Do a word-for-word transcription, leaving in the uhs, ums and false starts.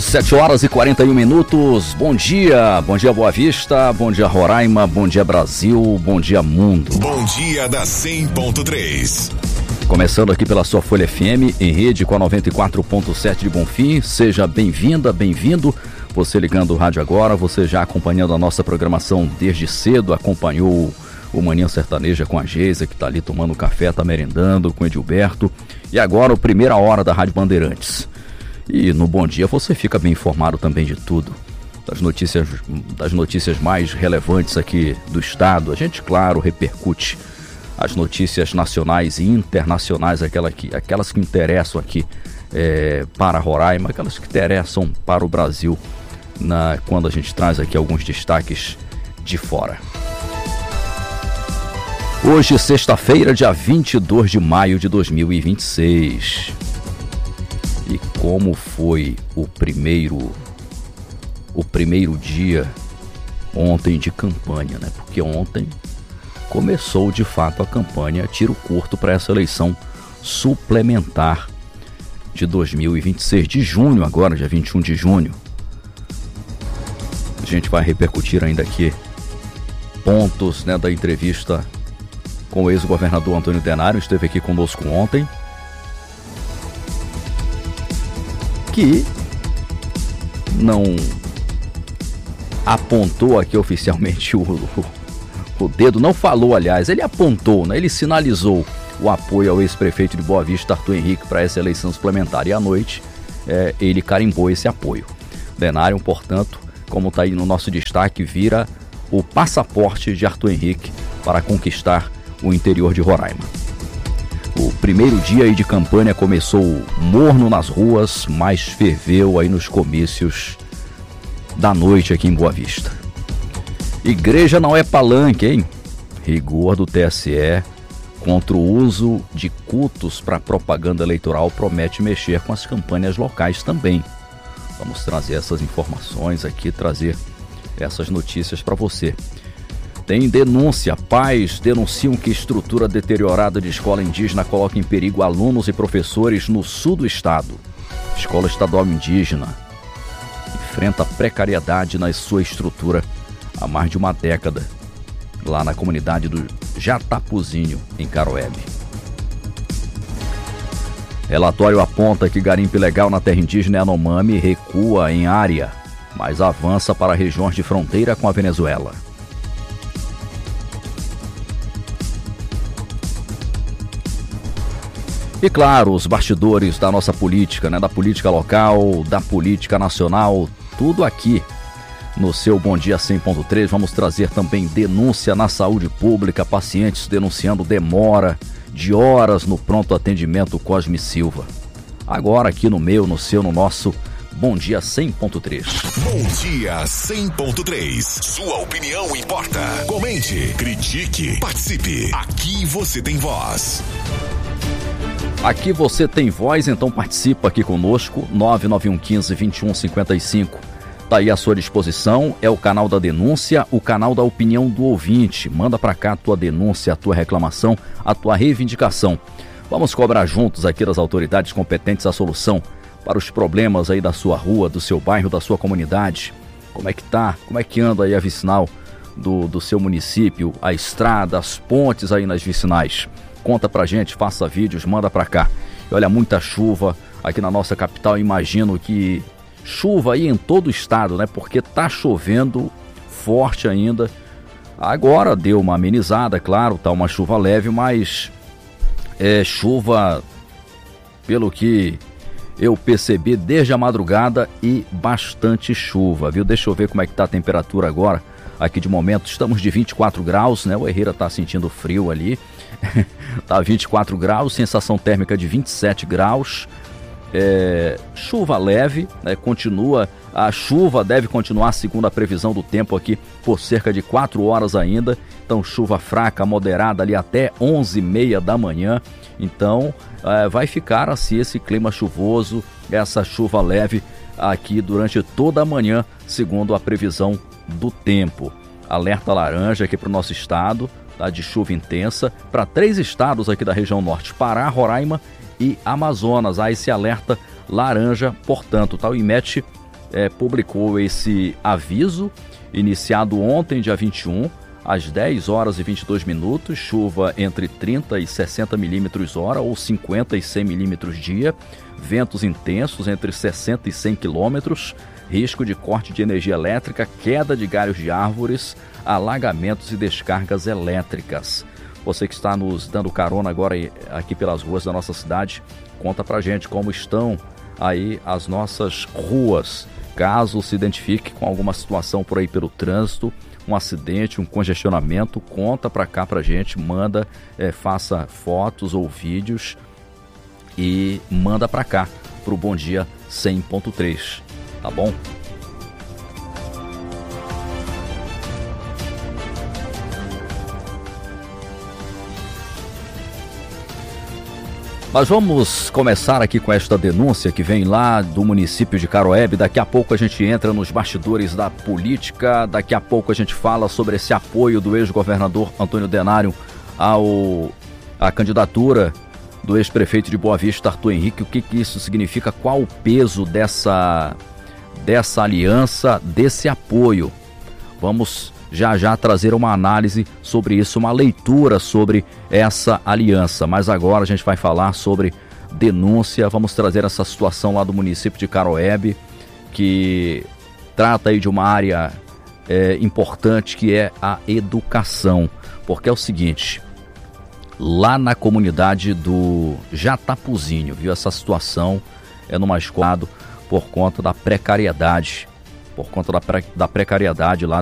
sete horas e quarenta e um minutos. Bom dia, bom dia Boa Vista, bom dia Roraima, bom dia Brasil, bom dia mundo. Bom dia da cem ponto três. Começando aqui pela sua Folha F M, em rede com a noventa e quatro ponto sete de Bonfim. Seja bem-vinda, bem-vindo. Você ligando o rádio agora, você já acompanhando a nossa programação desde cedo, acompanhou o Manhã Sertaneja com a Geisa, que está ali tomando café, está merendando com o Edilberto. E agora, a primeira hora da Rádio Bandeirantes. E no Bom Dia você fica bem informado também de tudo, das notícias, das notícias mais relevantes aqui do estado. A gente, claro, repercute as notícias nacionais e internacionais, aquelas que, aquelas que interessam aqui é, para Roraima, aquelas que interessam para o Brasil, na, quando a gente traz aqui alguns destaques de fora. Hoje, sexta-feira, dia vinte e dois de maio de dois mil e vinte e seis. E como foi o primeiro, o primeiro dia ontem de campanha, né? Porque ontem começou de fato a campanha tiro curto para essa eleição suplementar de dois mil e vinte e seis, de junho agora, dia vinte e um de junho. A gente vai repercutir ainda aqui pontos, né, da entrevista com o ex-governador Antônio Denário, esteve aqui conosco ontem, que não apontou aqui oficialmente o, o, o dedo, não falou, aliás, ele apontou, né? Ele sinalizou o apoio ao ex-prefeito de Boa Vista, Arthur Henrique, para essa eleição suplementar, e à noite é, ele carimbou esse apoio. Denário, portanto, como está aí no nosso destaque, vira o passaporte de Arthur Henrique para conquistar o interior de Roraima. O primeiro dia aí de campanha começou morno nas ruas, mas ferveu aí nos comícios da noite aqui em Boa Vista. Igreja não é palanque, hein? Rigor do T S E contra o uso de cultos para propaganda eleitoral promete mexer com as campanhas locais também. Vamos trazer essas informações aqui, trazer essas notícias para você. Tem denúncia, pais denunciam que estrutura deteriorada de escola indígena coloca em perigo alunos e professores no sul do estado. Escola estadual indígena enfrenta precariedade na sua estrutura há mais de uma década, lá na comunidade do Jatapuzinho, em Caroebe. Relatório aponta que garimpo ilegal na terra indígena Yanomami recua em área, mas avança para regiões de fronteira com a Venezuela. E claro, os bastidores da nossa política, né? Da política local, da política nacional, tudo aqui no seu Bom Dia cem ponto três. Vamos trazer também denúncia na saúde pública, pacientes denunciando demora de horas no pronto atendimento Cosme Silva. Agora aqui no meu, no seu, no nosso Bom Dia cem ponto três. Bom Dia cem ponto três. Sua opinião importa. Comente, critique, participe. Aqui você tem voz. Aqui você tem voz, então participa aqui conosco, nove nove um um cinco, vinte e um cinquenta e cinco. Está aí à sua disposição, é o canal da denúncia, o canal da opinião do ouvinte. Manda para cá a tua denúncia, a tua reclamação, a tua reivindicação. Vamos cobrar juntos aqui das autoridades competentes a solução para os problemas aí da sua rua, do seu bairro, da sua comunidade. Como é que tá? Como é que anda aí a vicinal do, do seu município, a estrada, as pontes aí nas vicinais? Conta pra gente, faça vídeos, manda pra cá. E olha, muita chuva aqui na nossa capital, imagino que chuva aí em todo o estado, né? Porque tá chovendo forte ainda. Agora deu uma amenizada, claro, tá uma chuva leve, mas é chuva, pelo que eu percebi, desde a madrugada e bastante chuva, viu? Deixa eu ver como é que tá a temperatura agora. Aqui de momento estamos de vinte e quatro graus, né? O Herrera tá sentindo frio ali. Tá vinte e quatro graus, sensação térmica de vinte e sete graus. É, chuva leve, né? Continua, a chuva deve continuar segundo a previsão do tempo aqui por cerca de quatro horas ainda. Então chuva fraca, moderada ali até onze e meia da manhã. Então é, vai ficar assim esse clima chuvoso, essa chuva leve aqui durante toda a manhã, segundo a previsão do tempo. Alerta laranja aqui para o nosso estado, tá, de chuva intensa para três estados aqui da região norte, Pará, Roraima e Amazonas. Há esse alerta laranja, portanto, tá? O IMET é, publicou esse aviso, iniciado ontem, dia vinte e um, às dez horas e vinte e dois minutos, chuva entre trinta e sessenta milímetros hora ou cinquenta e cem milímetros dia, ventos intensos entre sessenta e cem quilômetros, risco de corte de energia elétrica, queda de galhos de árvores, alagamentos e descargas elétricas. Você que está nos dando carona agora aqui pelas ruas da nossa cidade, conta pra gente como estão aí as nossas ruas. Caso se identifique com alguma situação por aí pelo trânsito, um acidente, um congestionamento, conta pra cá pra gente, manda, é, faça fotos ou vídeos e manda pra cá, pro Bom Dia cem ponto três, tá bom? Mas vamos começar aqui com esta denúncia que vem lá do município de Caroebe. Daqui a pouco a gente entra nos bastidores da política, daqui a pouco a gente fala sobre esse apoio do ex-governador Antônio Denário ao, à candidatura do ex-prefeito de Boa Vista, Arthur Henrique. O que, que isso significa? Qual o peso dessa, dessa aliança, desse apoio? Vamos já já trazer uma análise sobre isso, uma leitura sobre essa aliança. Mas agora a gente vai falar sobre denúncia, vamos trazer essa situação lá do município de Caroebe, que trata aí de uma área é, importante, que é a educação. Porque é o seguinte, lá na comunidade do Jatapuzinho, viu, essa situação é numa escola por conta da precariedade, por conta da, pre, da precariedade lá